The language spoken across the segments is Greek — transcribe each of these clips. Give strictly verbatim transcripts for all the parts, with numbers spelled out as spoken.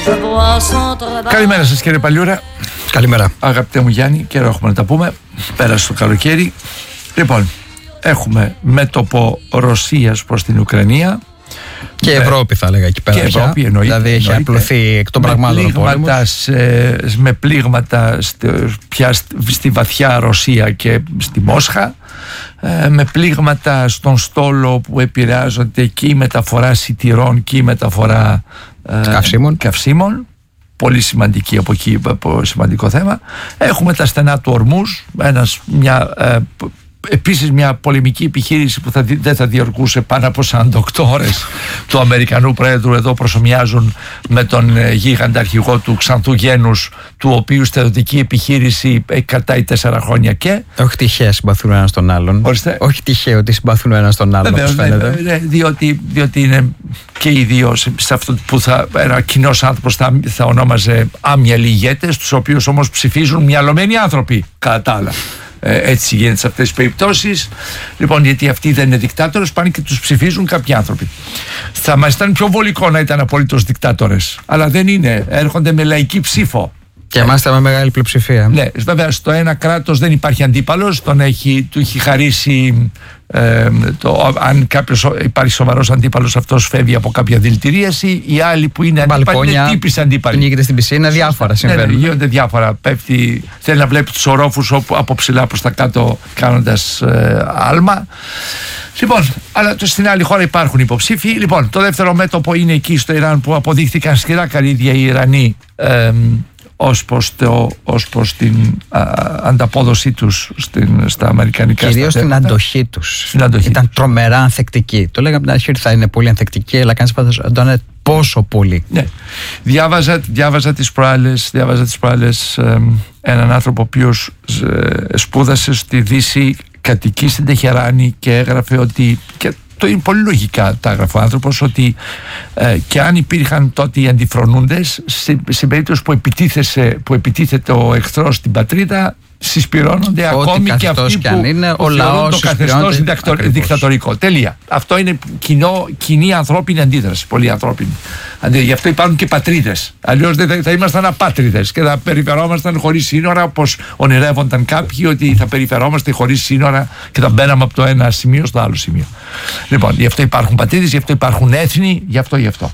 Καλημέρα σας κύριε Παλιούρα. Καλημέρα. Αγαπητέ μου Γιάννη, καιρό έχουμε να τα πούμε. Πέρασε το καλοκαίρι. Λοιπόν, έχουμε μέτωπο Ρωσίας προς την Ουκρανία. Και Ευρώπη θα έλεγα εκεί πέρα. Και Ευρώπη εννοείται. Δηλαδή έχει απλωθεί εκ των πραγμάτων ο πόλεμος. Σε, με πλήγματα στη, πια στη βαθιά Ρωσία και στη Μόσχα. Ε, με πλήγματα στον στόλο που επηρεάζονται και η μεταφορά σιτηρών και η μεταφορά ε, καυσίμων. καυσίμων. Πολύ σημαντική από εκεί, σημαντικό θέμα. Έχουμε τα στενά του Ορμούζ, ένας, μια, ε, επίσης μια πολεμική επιχείρηση που θα, δεν θα διαρκούσε πάνω από σαράντα ώρες του Αμερικανού Πρόεδρου. Εδώ προσομοιάζουν με τον ε, γίγαντα αρχηγό του Ξανθού Γένους, του οποίου στρατιωτική επιχείρηση ε, κρατάει τέσσερα χρόνια και... Όχι τυχαία συμπαθούν ένα τον άλλον. Ορίστε. Όχι τυχαίο ότι συμπαθούν ένα τον άλλον. Βεβαίως, ναι, ναι, διότι, διότι είναι και οι δύο σε, σε αυτό που θα, ένα κοινός άνθρωπος θα, θα ονόμαζε άμυαλοι ηγέτες, τους οποίους όμως ψηφίζουν μυαλωμένοι άνθρωποι κατά τα άλλα. Ε, έτσι γίνεται σε αυτές τις περιπτώσεις. Λοιπόν, γιατί αυτοί δεν είναι δικτάτορες, πάνε και τους ψηφίζουν κάποιοι άνθρωποι. Θα μας ήταν πιο βολικό να ήταν απολύτως δικτάτορες, αλλά δεν είναι. Έρχονται με λαϊκή ψήφο. Και μάλιστα με μεγάλη πλειοψηφία. Ναι, βέβαια στο ένα κράτος δεν υπάρχει αντίπαλος, τον έχει, του έχει χαρίσει. Ε, το, αν κάποιος υπάρχει σοβαρός αντίπαλος, αυτός φεύγει από κάποια δηλητηρίαση. Οι άλλοι που είναι αντίπαλοι είναι τύπης αντίπαλοι. Νίκεται στην πισίνα, διάφορα συμβαίνουν. Ναι, ναι, γίνονται διάφορα. Πέφτει, θέλει να βλέπει τους ορόφους από ψηλά προς τα κάτω κάνοντας ε, άλμα. Λοιπόν, αλλά στην άλλη χώρα υπάρχουν υποψήφοι. Λοιπόν, το δεύτερο μέτωπο είναι εκεί στο Ιράν, που αποδείχθηκαν σκληρά καρύδια οι Ιρανοί ε, ως προς, το, ως προς την α, ανταπόδοσή τους στην, στα αμερικανικά κυρίως στρατεύματα. Στην αντοχή τους. Στην αντοχή Ήταν τους. τρομερά ανθεκτική. Το λέγαμε από την αρχή ότι θα είναι πολύ ανθεκτική, αλλά κανείς δεν είναι πόσο πολύ. Ναι. Διάβαζα, διάβαζα τις προάλλες, διάβαζα τις προάλλες ε, έναν άνθρωπο ο οποίος ε, σπούδασε στη Δύση, κατοικεί στην Τεχεράνη και έγραφε ότι... Και το είναι πολύ λογικά, τα έγραφε ο άνθρωπος, ότι ε, και αν υπήρχαν τότε οι αντιφρονούντες, στην περίπτωση που, που επιτίθεται ο εχθρός στην πατρίδα, συσπυρώνονται ό, ακόμη και αυτοί και που, είναι, που θεωρούν το καθεστώς δικτατορικό. Τέλεια. Αυτό είναι κοινό, κοινή ανθρώπινη αντίδραση. Πολύ ανθρώπινη. Γι' αυτό υπάρχουν και πατρίδες. Αλλιώς δεν θα ήμασταν απάτριδες και θα περιφερόμασταν χωρίς σύνορα, όπως ονειρεύονταν κάποιοι ότι θα περιφερόμαστε χωρίς σύνορα και θα μπαίναμε από το ένα σημείο στο άλλο σημείο. Λοιπόν, γι' αυτό υπάρχουν πατρίδες, γι' αυτό υπάρχουν έθνη, γι' αυτό, γι' αυτό.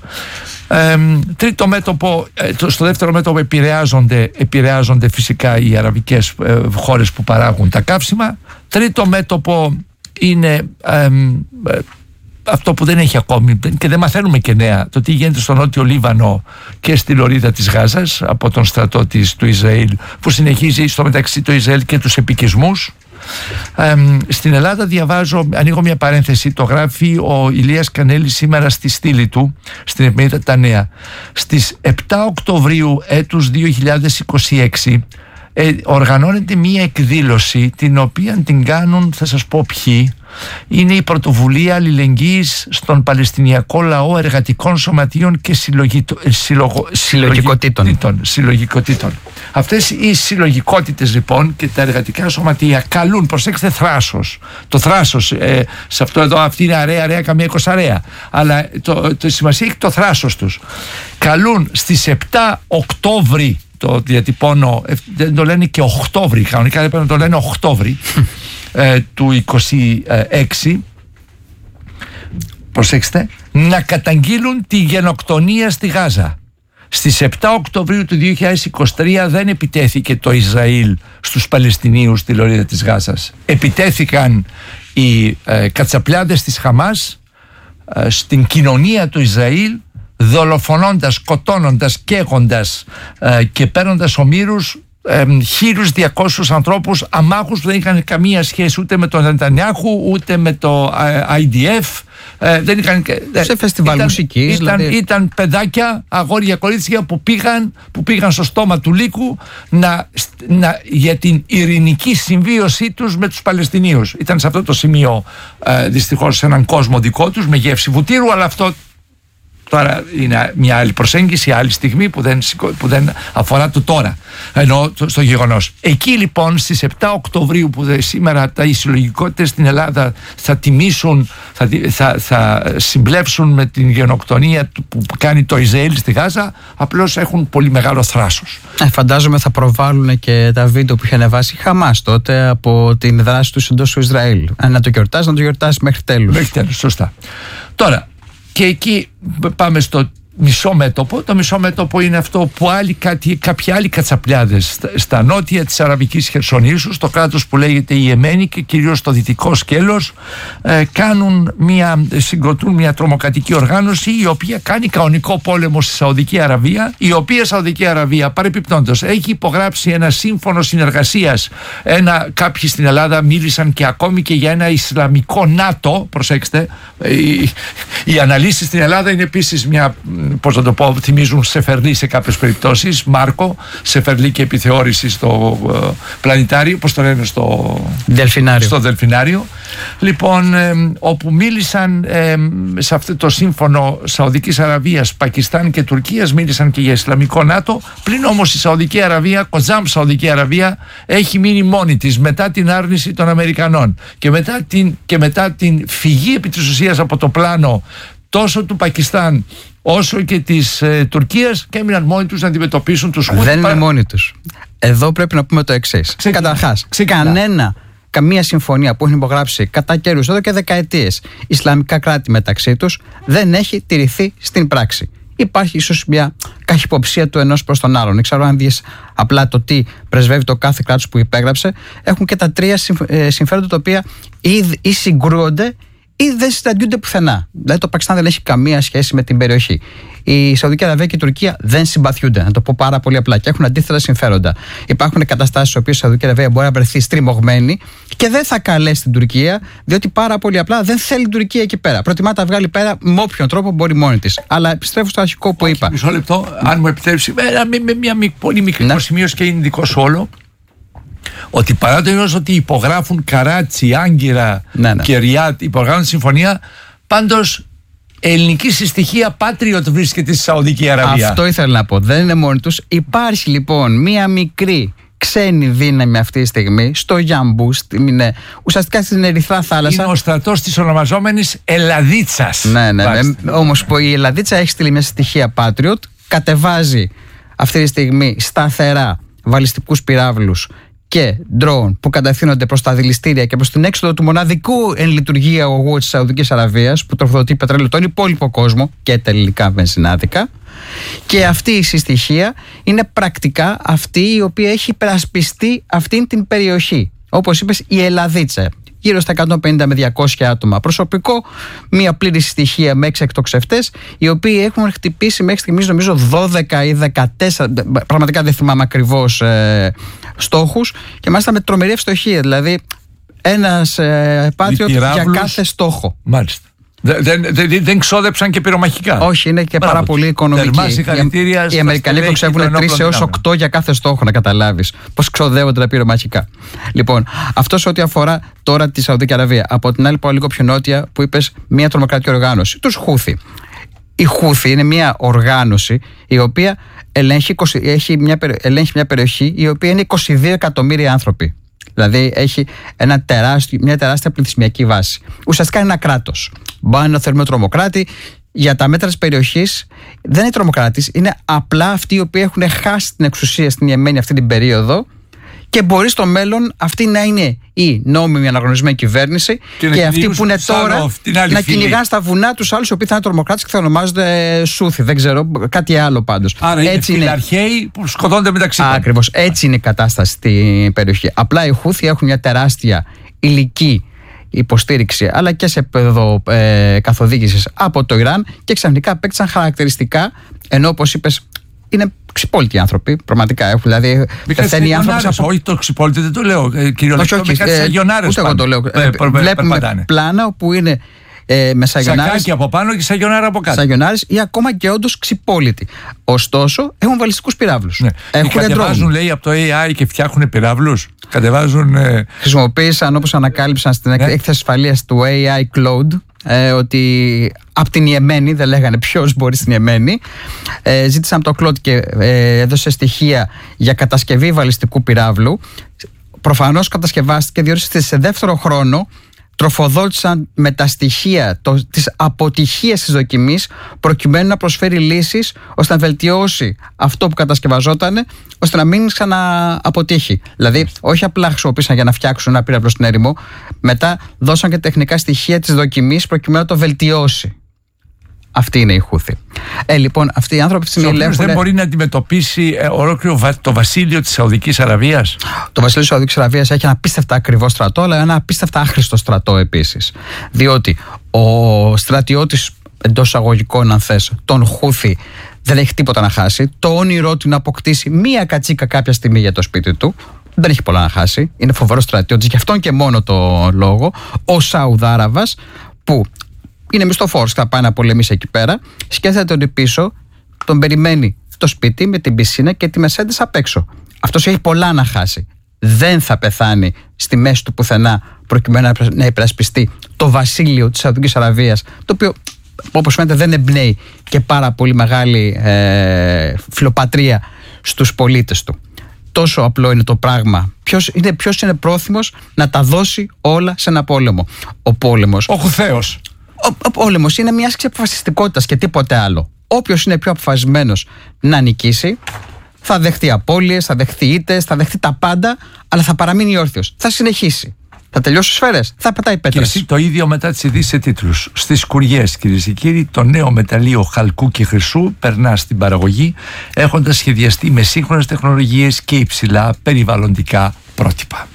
Ε, τρίτο μέτωπο, στο δεύτερο μέτωπο επηρεάζονται, επηρεάζονται φυσικά οι αραβικές ε, χώρες που παράγουν τα καύσιμα. Τρίτο μέτωπο είναι ε, ε, αυτό που δεν έχει ακόμη και δεν μαθαίνουμε και νέα, το τι γίνεται στο Νότιο Λίβανο και στη λωρίδα της Γάζας από τον στρατό της, του Ισραήλ, που συνεχίζει στο μεταξύ το Ισραήλ και τους επικισμούς. Ε, στην Ελλάδα διαβάζω, ανοίγω μια παρένθεση, το γράφει ο Ηλίας Κανέλης σήμερα στη στήλη του στην εφημερίδα Τα Νέα. Στις επτά Οκτωβρίου έτους δύο χιλιάδες είκοσι έξι ε, οργανώνεται μια εκδήλωση, την οποία την κάνουν, θα σας πω ποιοι, είναι η Πρωτοβουλία Αλληλεγγύης στον Παλαιστινιακό Λαό Εργατικών Σωματείων και συλλογιτο... συλλογο... συλλογικοτήτων. συλλογικοτήτων. Αυτές οι συλλογικότητες λοιπόν και τα εργατικά σωματεία καλούν, προσέξτε, θράσος. Το θράσος, ε, σε αυτό εδώ, αυτή είναι αρέα, αρέα, καμία εικοσαρέα. Αλλά το, το σημασία έχει το θράσος τους. Καλούν στις επτά Οκτώβρη, το διατυπώνω, δεν το λένε και Οκτώβρη, κανονικά δεν πρέπει να το λένε Οκτώβρη ε, του είκοσι έξι, προσέξτε, να καταγγείλουν τη γενοκτονία στη Γάζα. Στις επτά Οκτωβρίου του δύο χιλιάδες είκοσι τρία δεν επιτέθηκε το Ισραήλ στους Παλαιστινίους στη λωρίδα της Γάζας. Επιτέθηκαν οι ε, κατσαπλιάδες της Χαμάς ε, στην κοινωνία του Ισραήλ, δολοφονώντας, σκοτώνοντας, καίγοντας ε, και παίρνοντας ομήρους ε, χίλιους διακόσιους ανθρώπους αμάχους που δεν είχαν καμία σχέση ούτε με τον Νετανιάχου ούτε με το ε, άι ντι εφ. Ε, δεν είχαν, σε φεστιβάλ ήταν, μουσικής ήταν, δηλαδή. Ήταν παιδάκια, αγόρια, κορίτσια που πήγαν, που πήγαν στο στόμα του λύκου να, να, για την ειρηνική συμβίωσή τους με τους Παλαιστινίους. Ήταν σε αυτό το σημείο ε, δυστυχώς σε έναν κόσμο δικό τους με γεύση βουτύρου, αλλά αυτό Τώρα είναι μια άλλη προσέγγιση, άλλη στιγμή που δεν, που δεν αφορά το τώρα, ενώ το, στο γεγονός. Εκεί λοιπόν στις επτά Οκτωβρίου που δε, σήμερα τα οι συλλογικότητες στην Ελλάδα θα τιμήσουν, θα, θα, θα συμπλέψουν με την γενοκτονία που κάνει το Ισραήλ στη Γάζα, απλώς έχουν πολύ μεγάλο θράσος. Ε, φαντάζομαι θα προβάλλουν και τα βίντεο που είχε ανεβάσει η Χαμάς τότε από την δράση του εντός του Ισραήλ. Αν να το γιορτάσει, να το γιορτάσει μέχρι τέλους. Μέχρι τέλους, σωστά. Τώρα, και εκεί πάμε στο μισό μέτωπο. Το μισό μέτωπο είναι αυτό που άλλοι, κάτι, κάποιοι άλλοι κατσαπλιάδες στα, στα νότια της Αραβικής Χερσονήσου, στο κράτος που λέγεται Ιεμένη και κυρίως στο δυτικό σκέλος, ε, κάνουν μια, συγκροτούν μια τρομοκρατική οργάνωση η οποία κάνει κανονικό πόλεμο στη Σαουδική Αραβία, η οποία Σαουδική Αραβία παρεπιπτόντως έχει υπογράψει ένα σύμφωνο συνεργασίας. Ένα, κάποιοι στην Ελλάδα μίλησαν και ακόμη και για ένα Ισλαμικό ΝΑΤΟ. Προσέξτε, οι, οι αναλύσεις στην Ελλάδα είναι επίσης μια, πώς να το πω, θυμίζουν Σεφερλί σε κάποιες περιπτώσεις, Μάρκο, Σεφερλί και επιθεώρηση στο ε, πλανητάριο, πώς το λένε, στο Δελφινάριο. στο Δελφινάριο. Λοιπόν, ε, όπου μίλησαν ε, σε αυτό το σύμφωνο Σαουδικής Αραβίας, Πακιστάν και Τουρκίας, μίλησαν και για Ισλαμικό ΝΑΤΟ. Πλην όμως η Σαουδική Αραβία, Κοτζάμ Σαουδική Αραβία, έχει μείνει μόνη της μετά την άρνηση των Αμερικανών και μετά την, και μετά την φυγή επί της ουσίας από το πλάνο τόσο του Πακιστάν όσο και της ε, Τουρκίας, και έμειναν μόνοι τους να αντιμετωπίσουν τους Χούθι. Δεν είναι μόνοι τους. Εδώ πρέπει να πούμε το εξής. Καταρχάς, κανένα, καμία συμφωνία που έχουν υπογράψει κατά καιρούς εδώ και δεκαετίες Ισλαμικά κράτη μεταξύ τους δεν έχει τηρηθεί στην πράξη. Υπάρχει ίσως μια καχυποψία του ενός προς τον άλλον. Δεν ξέρω αν δεις απλά το τι πρεσβεύει το κάθε κράτος που υπέγραψε. Έχουν και τα τρία συμφέροντα τα οποία ή, ή συγκρούονται ή δεν συναντιούνται πουθενά. Δηλαδή το Πακιστάν δεν έχει καμία σχέση με την περιοχή. Η Σαουδική Αραβία και η Τουρκία δεν συμπαθιούνται, να το πω πάρα πολύ απλά, και έχουν αντίθετα συμφέροντα. Υπάρχουν καταστάσεις στις οποίες η Σαουδική Αραβία μπορεί να βρεθεί στριμωγμένη και δεν θα καλέσει την Τουρκία, διότι πάρα πολύ απλά δεν θέλει την Τουρκία εκεί πέρα. Προτιμά να τα βγάλει πέρα με όποιον τρόπο μπορεί μόνη της. Αλλά επιστρέφω στο αρχικό που είπα. Μισό λεπτό, αν μου επιτρέψει, με, με μια πολύ μικρή ναι. προσημείωση και είναι δικό σου όλο. Ότι παρά το γεγονός ότι υπογράφουν Καράτσι, Άγκυρα ναι, ναι. και Ριάτ, υπογράφουν συμφωνία, πάντως ελληνική συστοιχία Patriot βρίσκεται στη Σαουδική Αραβία. Αυτό ήθελα να πω. Δεν είναι μόνοι τους. Υπάρχει λοιπόν μία μικρή ξένη δύναμη αυτή τη στιγμή στο Γιαμπού, στην, ουσιαστικά στην Ερυθρά Θάλασσα. Είναι ο στρατός της ονομαζόμενης Ελλαδίτσας. Ναι, ναι. ναι. Όμως η Ελλαδίτσα έχει στείλει μια στοιχεία Patriot, κατεβάζει αυτή τη στιγμή σταθερά βαλιστικούς πυράβλους και ντρόουν που κατευθύνονται προς τα δηληστήρια και προς την έξοδο του μοναδικού εν λειτουργία αγωγού της Σαουδικής Αραβίας που τροφοδοτεί πετρέλαιο τον υπόλοιπο κόσμο και τα ελληνικά βενζινάδικα. Και αυτή η συστοιχία είναι πρακτικά αυτή η οποία έχει υπερασπιστεί αυτήν την περιοχή. Όπως είπες, η Ελλαδίτσα. Γύρω στα εκατόν πενήντα με διακόσια άτομα προσωπικό, μία πλήρη συστοιχία με έξι εκτοξευτές, οι οποίοι έχουν χτυπήσει μέχρι στιγμής νομίζω δώδεκα ή δεκατέσσερα, πραγματικά δεν θυμάμαι ακριβώς, ε, στόχους, και μάλιστα με τρομερή ευστοχία. Δηλαδή, ένας ε, Patriot για κάθε στόχο. Μάλιστα. Δεν, δεν, δεν ξόδεψαν και πυρομαχικά. Όχι, είναι και Μπράβο. πάρα πολύ οικονομική. Οι, οι Αμερικανοί εξοδεύουν τρεις έως οκτώ για κάθε στόχο, να καταλάβεις πώς ξοδεύονται τα πυρομαχικά. Λοιπόν, αυτό σε ό,τι αφορά τώρα τη Σαουδική Αραβία. Από την άλλη, πάω λίγο πιο νότια, που είπες μια τρομοκρατική οργάνωση. Τους Χούθι. Η Χούθι είναι μια οργάνωση η οποία ελέγχει, έχει μια, ελέγχει μια περιοχή η οποία είναι είκοσι δύο εκατομμύρια άνθρωποι. Δηλαδή έχει ένα τεράστιο, μια τεράστια πληθυσμιακή βάση. Ουσιαστικά είναι ένα κράτος. Μπορεί να θεωρούμε τρομοκράτη. Για τα μέτρα της περιοχής δεν είναι τρομοκράτης, είναι απλά αυτοί οι οποίοι έχουν χάσει την εξουσία στην Ιεμένη αυτή την περίοδο και μπορεί στο μέλλον αυτή να είναι η νόμιμη αναγνωρισμένη κυβέρνηση και, και αυτοί που είναι τώρα να κυνηγάνε στα βουνά τους άλλους οι οποίοι θα είναι τρομοκράτες και θα ονομάζονται Σούθι, δεν ξέρω, κάτι άλλο πάντως. Άρα έτσι είναι φιλαρχαίοι που σκοτώνται μεταξύ τους. Ακριβώς, έτσι είναι η κατάσταση στην περιοχή. Απλά οι Χούθι έχουν μια τεράστια υλική υποστήριξη αλλά και σε επίπεδο ε, καθοδήγησης από το Ιράν και ξαφνικά απέκτησαν χαρακτηριστικά, ενώ όπως είπες είναι ξυπόλυτοι άνθρωποι, πραγματικά έχουν. Δηλαδή, πεθαίνει άνθρωπος από... Όχι, το ξυπόλυτο δεν το λέω. Κυριολεκτικά με κάτι σαγιονάρες. Ούτε εγώ το λέω. Ε, Βλέπουμε περπατάνε. πλάνα που είναι ε, με σαγιονάρες. Σακάκι από πάνω και σαγιονάρα από κάτω. Σαγιονάρες ή ακόμα και όντως ξυπόλυτοι. Ωστόσο, έχουν βαλιστικούς πυράβλους. Ναι. Έχουν κατεβάζουν, λέει, από το έι άι και φτιάχνουν πυράβλους. Κατεβάζουν. Ε... Χρησιμοποίησαν, όπως ανακάλυψαν στην ναι. έκθεση ασφαλείας του έι άι Cloud, ε, ότι από την Ιεμένη, δεν λέγανε ποιος μπορεί στην Ιεμένη, ε, ζήτησαν από το Κλοντ και ε, έδωσε στοιχεία για κατασκευή βαλιστικού πυράβλου. Προφανώς κατασκευάστηκε, διότι σε δεύτερο χρόνο τροφοδότησαν με τα στοιχεία το, της αποτυχίας της δοκιμής, προκειμένου να προσφέρει λύσεις ώστε να βελτιώσει αυτό που κατασκευαζόταν, ώστε να μην ξανααποτύχει. Δηλαδή, όχι απλά χρησιμοποίησαν για να φτιάξουν ένα πύραυλο στην έρημο, μετά δώσαν και τεχνικά στοιχεία της δοκιμής προκειμένου να το βελτιώσει. Αυτή είναι η Χούθη. Ε, λοιπόν, αυτοί οι άνθρωποι στην Ελλάδα. Δεν μπορεί να αντιμετωπίσει ε, ολόκληρο το βασίλειο της Σαουδικής Αραβίας. Το βασίλειο της Σαουδικής Αραβίας έχει ένα απίστευτα ακριβό στρατό, αλλά ένα απίστευτα άχρηστο στρατό επίσης. Διότι ο στρατιώτης, εντός εισαγωγικών, αν θες, τον Χούθη, δεν έχει τίποτα να χάσει. Το όνειρό του να αποκτήσει μία κατσίκα κάποια στιγμή για το σπίτι του. Δεν έχει πολλά να χάσει. Είναι φοβερός στρατιώτης, γι' αυτόν και μόνο το λόγο. Ο Σαουδάραβας, που είναι μισθοφόρος, θα πάει να πολεμήσει εκεί πέρα, σκέφτεται ότι πίσω τον περιμένει το σπίτι με την πισίνα και τη Mercedes απ' έξω. Αυτός έχει πολλά να χάσει. Δεν θα πεθάνει στη μέση του πουθενά προκειμένου να υπερασπιστεί το βασίλειο της Σαουδικής Αραβίας, το οποίο, όπως φαίνεται, δεν εμπνέει και πάρα πολύ μεγάλη ε, φιλοπατρία στους πολίτες του. Τόσο απλό είναι το πράγμα. Ποιος είναι, ποιος είναι πρόθυμος να τα δώσει όλα σε ένα πόλεμο? Ο πόλεμος. Ο Χουθέος. Ο, ο πόλεμος είναι μια άσκηση αποφασιστικότητας και τίποτε άλλο. Όποιος είναι πιο αποφασισμένος να νικήσει, θα δεχτεί απώλειες, θα δεχτεί ήττες, θα δεχτεί τα πάντα, αλλά θα παραμείνει όρθιος. Θα συνεχίσει. Θα τελειώσει σφαίρες, θα πετάει πέτρες. Και εσύ το ίδιο μετά τις ειδήσεις σε τίτλους. Στις Κουριές, κυρίες και κύριοι, το νέο μεταλλείο χαλκού και χρυσού περνά στην παραγωγή, έχοντας σχεδιαστεί με σύγχρονες τεχνολογίες και υψηλά περιβαλλοντικά πρότυπα.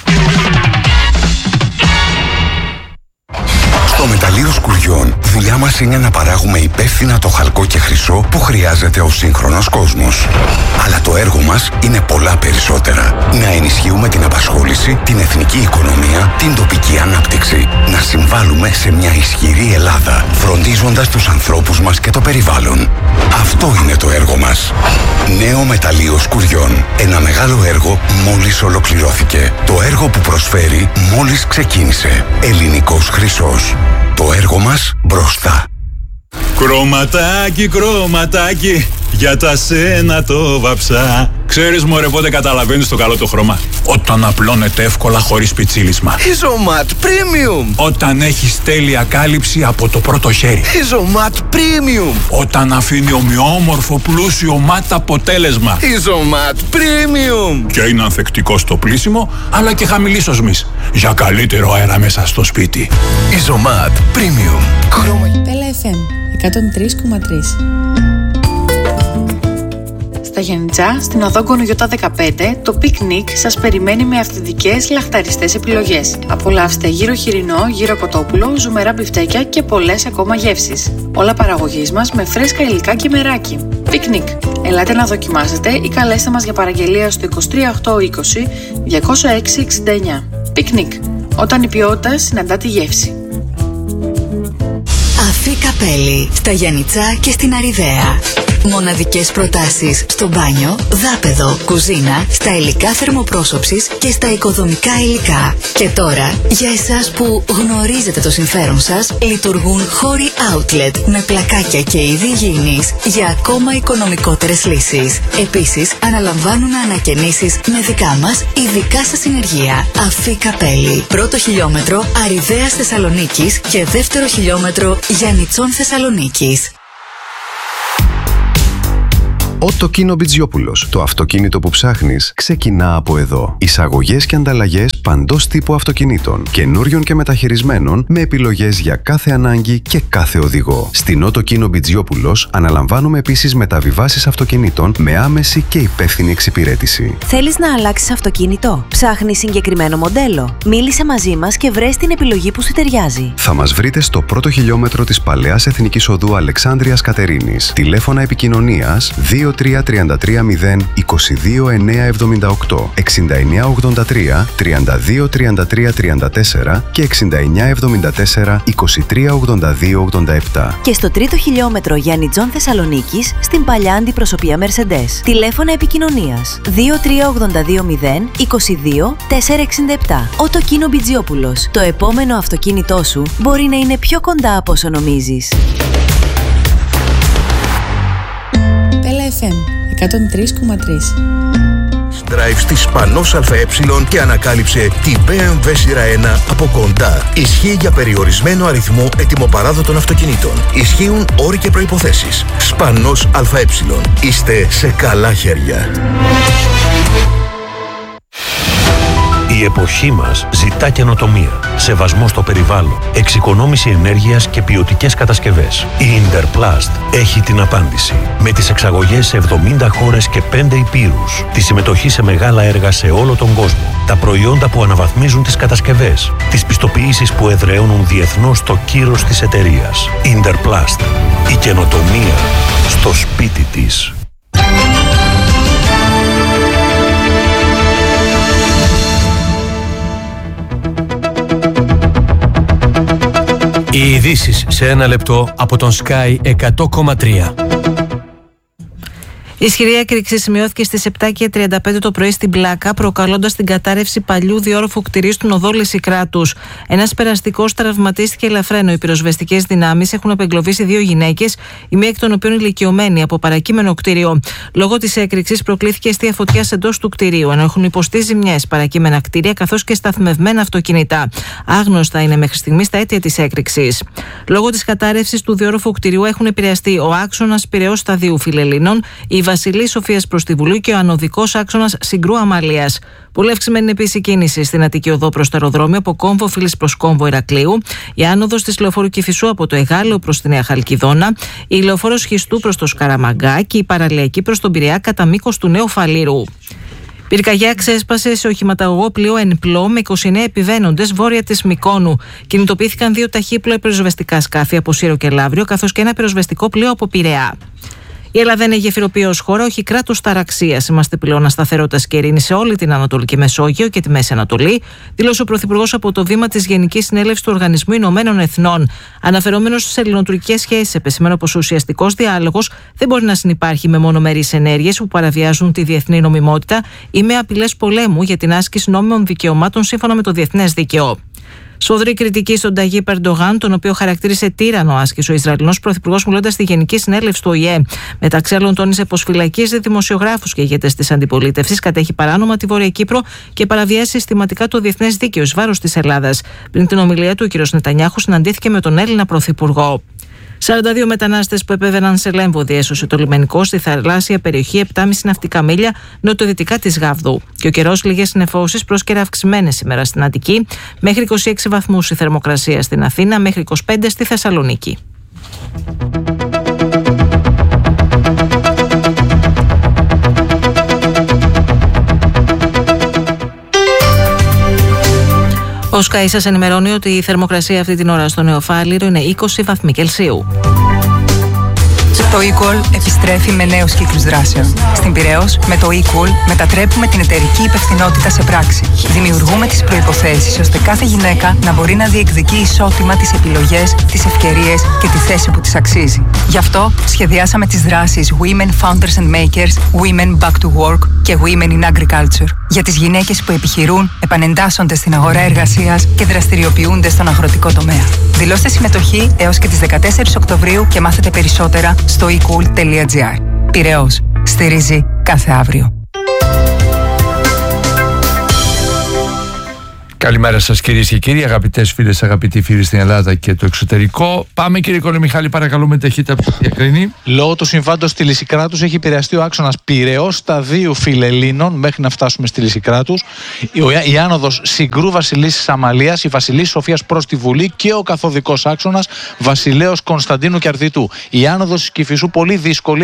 Στο μεταλλείο Σκουριών, δουλειά μας είναι να παράγουμε υπεύθυνα το χαλκό και χρυσό που χρειάζεται ο σύγχρονος κόσμος. Αλλά το έργο μας είναι πολλά περισσότερα. Να ενισχύουμε την απασχόληση, την εθνική οικονομία, την τοπική ανάπτυξη. Να συμβάλλουμε σε μια ισχυρή Ελλάδα, φροντίζοντας τους ανθρώπους μας και το περιβάλλον. Αυτό είναι το έργο μας. Νέο μεταλλείο Σκουριών. Ένα μεγάλο έργο μόλις ολοκληρώθηκε. Το έργο που προσφέρει μόλις ξεκίνησε. Ελληνικός χρυσός. Το έργο μας μπροστά. Κρωματάκι, κρωματάκι, για τα σένα το βαψά. Ξέρεις μωρέ πότε καταλαβαίνεις το καλό το χρώμα? Όταν απλώνεται εύκολα χωρίς πιτσίλισμα. Isomat Premium. Όταν έχεις τέλεια κάλυψη από το πρώτο χέρι. Isomat Premium. Όταν αφήνει ομοιόμορφο πλούσιο ματ αποτέλεσμα. Isomat Premium. Και είναι ανθεκτικό στο πλύσιμο, αλλά και χαμηλής οσμής, για καλύτερο αέρα μέσα στο σπίτι. Isomat Premium. Πέλα εφ εμ εκατόν τρία κόμμα τρία. Στα Γιαννιτσά, στην οδό Γκονογιώτα δεκαπέντε, το πικνίκ σας περιμένει με αυθεντικές λαχταριστές επιλογές. Απολαύστε γύρο χοιρινό, γύρο κοτόπουλο, ζουμερά μπιφτέκια και πολλές ακόμα γεύσεις. Όλα παραγωγής μας με φρέσκα υλικά και μεράκι. Πικνίκ. Ελάτε να δοκιμάσετε ή καλέστε μας για παραγγελία στο είκοσι τρία οκτακόσια είκοσι διακόσια έξι εξήντα εννιά. Πικνίκ. Όταν η ποιότητα συναντά τη γεύση. Αφή Καπέλη, στα Γιαννιτσά και στην Αριδαία. Μοναδικές προτάσεις στο μπάνιο, δάπεδο, κουζίνα, στα υλικά θερμοπρόσωψης και στα οικοδομικά υλικά. Και τώρα, για εσάς που γνωρίζετε το συμφέρον σας, λειτουργούν χώροι outlet με πλακάκια και είδη υγιεινής για ακόμα οικονομικότερες λύσεις. Επίσης, αναλαμβάνουν ανακαινήσεις με δικά μας ειδικά σας συνεργεία. Αφή Καπέλη. Πρώτο χιλιόμετρο Αριδαίας Θεσσαλονίκης και δεύτερο χιλιόμετρο Γιαννιτσών Θεσσαλονίκης. Οτοκίνο Μπιτζιόπουλος. Το αυτοκίνητο που ψάχνεις ξεκινά από εδώ. Εισαγωγές και ανταλλαγές παντός τύπου αυτοκινήτων, καινούριων και μεταχειρισμένων, με επιλογές για κάθε ανάγκη και κάθε οδηγό. Στην Οτοκίνο Μπιτζιόπουλος αναλαμβάνουμε επίσης μεταβιβάσεις αυτοκινήτων με άμεση και υπεύθυνη εξυπηρέτηση. Θέλεις να αλλάξεις αυτοκίνητο? Ψάχνεις συγκεκριμένο μοντέλο? Μίλησε μαζί μας και βρες την επιλογή που σου ταιριάζει. Θα μας βρείτε στο πρώτο χιλιόμετρο της Παλαιάς Εθνικής Οδού Αλεξάνδρειας Κατερίνης. Τηλέφωνα επικοινωνίας δύο τρία τρία τρία μηδέν είκοσι δύο εννιακόσια εβδομήντα οκτώ εξήντα εννέα ογδόντα τρία τριάντα δύο τριάντα τρία τριάντα τέσσερα και εξήντα εννιά εβδομήντα τέσσερα είκοσι τρία ογδόντα δύο ογδόντα επτά. Και στο τρίτο χιλιόμετρο Γιάννη Τζον Θεσσαλονίκης, στην παλιά αντιπροσωπεία Mercedes. Τηλέφωνα επικοινωνίας δύο τρία ογδόντα δύο μηδέν είκοσι δύο τετρακόσια εξήντα επτά. Οτοκίνο Μπιτζιόπουλος. Το επόμενο αυτοκίνητό σου μπορεί να είναι πιο κοντά από όσο νομίζεις. Πέλα εφ εμ εκατόν τρία κόμμα τρία. Drive στη Σπανός ΑΕ και ανακάλυψε τη μπι εμ ντάμπλιου σειρά ένα από κοντά. Ισχύει για περιορισμένο αριθμό ετοιμοπαράδοτων αυτοκινήτων. Ισχύουν όροι και προϋποθέσεις. Σπανός ΑΕ. Είστε σε καλά χέρια. Η εποχή μας ζητά καινοτομία, σεβασμό στο περιβάλλον, εξοικονόμηση ενέργειας και ποιοτικές κατασκευές. Η Interplast έχει την απάντηση. Με τις εξαγωγές σε εβδομήντα χώρες και πέντε ηπείρους, τη συμμετοχή σε μεγάλα έργα σε όλο τον κόσμο, τα προϊόντα που αναβαθμίζουν τις κατασκευές, τις πιστοποιήσεις που εδραιώνουν διεθνώς το κύρος της εταιρείας. Interplast. Η καινοτομία στο σπίτι της. Οι ειδήσεις σε ένα λεπτό από τον Sky εκατό κόμμα τρία. Ισχυρή έκρηξη σημειώθηκε στις επτά και τριάντα πέντε το πρωί στην Πλάκα, προκαλώντας την κατάρρευση παλιού διόροφου κτηρίου στην οδό Λυσικράτους. Ένας περαστικός τραυματίστηκε ελαφρά, ενώ οι πυροσβεστικές δυνάμεις έχουν απεγκλωβίσει δύο γυναίκες, η μία εκ των οποίων ηλικιωμένη, από παρακείμενο κτίριο. Λόγω της έκρηξης προκλήθηκε αιστεία φωτιάς εντός του κτηρίου, ενώ έχουν υποστεί ζημιές παρακείμενα κτίρια καθώς και σταθμευμένα αυτοκίνητα. Άγνωστα είναι μέχρι στιγμής τα αίτια της έκρηξης. Λόγω της κατάρρευσης του διόροφου κτηρίου έχουν επηρεαστεί ο άξονας Πειραιώς Σταδίου Φιλελλήνων, η Βασιλής Σοφίας προς τη Βουλή και ο ανωδικός άξονας Συγκρού Αμαλίας. Πολύ αυξημένη είναι επίσης η κίνηση στην Αττική Οδό προς το αεροδρόμιο από Κόμβο Φίλης προς Κόμβο Ηρακλείου, η άνοδος της λεωφόρου Κηφισού από το Εγάλεο προς τη Νέα Χαλκιδόνα, η λεωφόρος Χιστού προς το Σκαραμαγκά και η παραλιακή προς τον Πειραιά κατά μήκος του Νέου Φαλήρου. Πυρκαγιά ξέσπασε σε οχηματαγωγό πλοίο εν πλώ με είκοσι εννέα επιβαίνοντες βόρεια της Μυκόνου. Κινητοποιήθηκαν δύο ταχύπλοα πυροσβεστικά σκάφη από Σύρο και Λαύριο, καθώς και ένα πυροσβεστικό πλοίο από Πειραιά. Η Ελλάδα είναι γεφυροποιή ως χώρα, όχι κράτος ταραξίας. Είμαστε πυλώνα σταθερότητας και ειρήνης σε όλη την Ανατολική Μεσόγειο και τη Μέση Ανατολή, δήλωσε ο Πρωθυπουργός από το βήμα της Γενικής Συνέλευσης του Οργανισμού Ηνωμένων Εθνών. Αναφερόμενος στις ελληνοτουρκικές σχέσεις, επεσημένω πως ο ουσιαστικός διάλογος δεν μπορεί να συνυπάρχει με μονομερείς ενέργειες που παραβιάζουν τη διεθνή νομιμότητα ή με απειλές πολέμου για την άσκηση νόμιμων δικαιωμάτων σύμφωνα με το διεθνές δίκαιο. Σφοδρή κριτική στον Ταγίπ Ερντογάν, τον οποίο χαρακτήρισε τύρανο, άσκησε ο Ισραηλινός Πρωθυπουργός μιλώντας στη Γενική Συνέλευση του Ο Η Ε. Μεταξύ άλλων, τόνισε πως φυλακίζει δημοσιογράφους και ηγέτες της αντιπολίτευσης, κατέχει παράνομα τη Βόρεια Κύπρο και παραβιάζει συστηματικά το διεθνές δίκαιο εις βάρος της Ελλάδας. Πριν την ομιλία του, ο κ. Νετανιάχου συναντήθηκε με τον Έλληνα Πρωθυπουργό. σαράντα δύο μετανάστες που επέβαιναν σε Λέμβο διέσωσε το λιμενικό στη θαλάσσια περιοχή επτά κόμμα πέντε ναυτικά μίλια νοτιοδυτικά της Γάβδου. Και ο καιρός λίγες νεφώσεις πρόσκαιρα αυξημένες σήμερα στην Αττική, μέχρι είκοσι έξι βαθμούς η θερμοκρασία στην Αθήνα, μέχρι είκοσι πέντε στη Θεσσαλονίκη. Ο Sky σας ενημερώνει ότι η θερμοκρασία αυτή την ώρα στο Νέο Φάληρο είναι είκοσι βαθμοί Κελσίου. Το eCall επιστρέφει με νέους κύκλους δράσεων. Στην Πειραιώς, με το eCall μετατρέπουμε την εταιρική υπευθυνότητα σε πράξη. Δημιουργούμε τις προϋποθέσεις ώστε κάθε γυναίκα να μπορεί να διεκδικεί ισότιμα τις επιλογές, τις ευκαιρίες και τη θέση που της αξίζει. Γι' αυτό σχεδιάσαμε τις δράσεις Women Founders and Makers, Women Back to Work και Women in Agriculture. Για τις γυναίκες που επιχειρούν, επανεντάσσονται στην αγορά εργασίας και δραστηριοποιούνται στον αγροτικό τομέα. Δηλώστε συμμετοχή έως και τις δεκατέσσερις Οκτωβρίου και μάθετε περισσότερα στο e cool τελεία gr. Πειραιώς. Στηρίζει κάθε αύριο. Καλημέρα σας κυρίες και κύριοι, αγαπητές φίλες, αγαπητοί φίλοι στην Ελλάδα και το εξωτερικό. Πάμε κύριε Κολομιχάλη, παρακαλούμε ταχύτητα από τη διακρίνη. Λόγω του συμβάντος στη Λυσικράτους έχει επηρεαστεί ο άξονας Πειραιώς Σταδίου Φιλελλήνων μέχρι να φτάσουμε στη Λυσικράτους. Η, η άνοδος Συγκρού Βασιλής Αμαλίας, η Βασιλής Σοφίας προς τη Βουλή και ο καθοδικός άξονας Βασιλέως Κωνσταντίνου και Αρδιτού. Η άνοδος Κηφισού πολύ δύσκολη.